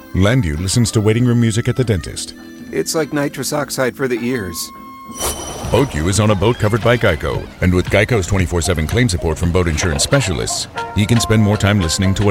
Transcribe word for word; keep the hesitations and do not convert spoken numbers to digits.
Landu listens to waiting room music at the dentist. It's like nitrous oxide for the ears. Boatju is on a boat covered by Geico, and with Geico's twenty-four seven claim support from boat insurance specialists, he can spend more time listening to what